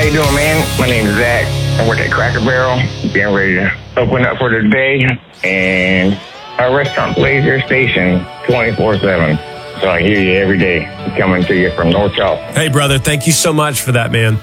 you doing, man? My name is Zach. I work at Cracker Barrel. Getting ready to open up for the day. And our restaurant plays your station 24/7. So I hear you every day coming to you from North Chalk. Hey, brother, thank you so much for that, man.